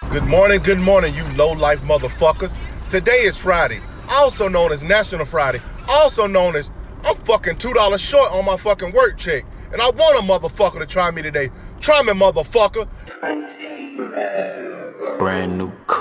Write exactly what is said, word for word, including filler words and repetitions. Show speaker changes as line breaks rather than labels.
Good morning, good morning, you low-life motherfuckers. Today is Friday, also known as National Friday, also known as I'm fucking two dollars short on my fucking work check. And I want a motherfucker to try me today. Try me, motherfucker.
Brand new